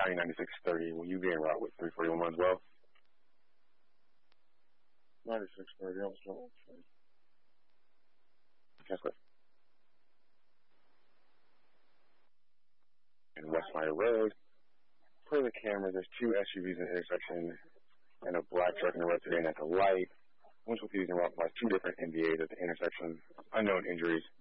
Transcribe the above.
County 9630. Will you be en route with 341 as well? 9630, I was told. Yes, sir. And West Miner Road. Per the camera, there's two SUVs in the intersection and a black truck in the road today, and at the light. Once with these en route by two different NVAs at the intersection. Unknown injuries.